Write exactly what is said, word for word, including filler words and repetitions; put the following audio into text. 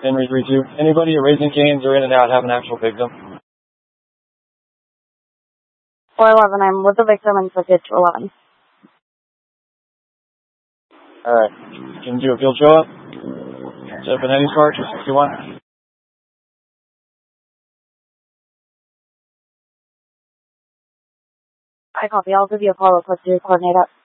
Henry three two. Anybody at Raising Cane's or In and Out have an actual victim? four eleven, I'm with the victim and took it to eleven. Alright. Can you do a field show up? Set up an Eddie's car, two sixty-one. I copy. I'll give you a call real quick to coordinate up.